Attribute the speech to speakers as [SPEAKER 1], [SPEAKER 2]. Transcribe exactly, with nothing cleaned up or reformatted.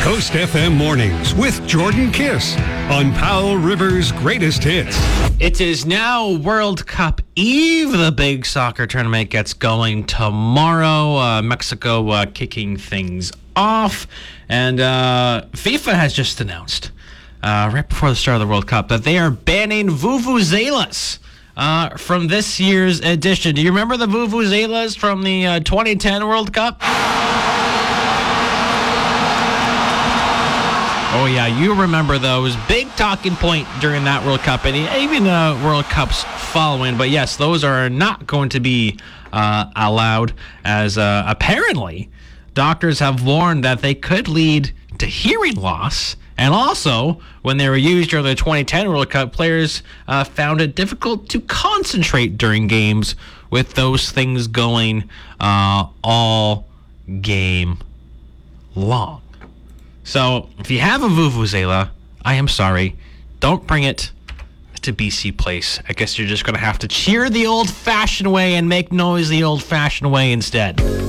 [SPEAKER 1] Coast F M Mornings with Jordan Kiss on Powell River's Greatest Hits.
[SPEAKER 2] It is now World Cup Eve. The big soccer tournament gets going tomorrow. Uh, Mexico uh, kicking things off. And uh, FIFA has just announced, uh, right before the start of the World Cup, that they are banning vuvuzelas uh, from this year's edition. Do you remember the vuvuzelas from the uh, twenty ten World Cup? Oh, yeah, you remember those. Big talking point during that World Cup and even uh, World Cups following. But, yes, those are not going to be uh, allowed, as uh, apparently doctors have warned that they could lead to hearing loss. And also, when they were used during the twenty ten World Cup, players uh, found it difficult to concentrate during games with those things going uh, all game long. So, if you have a vuvuzela, I am sorry. Don't bring it to B C Place. I guess you're just going to have to cheer the old-fashioned way and make noise the old-fashioned way instead.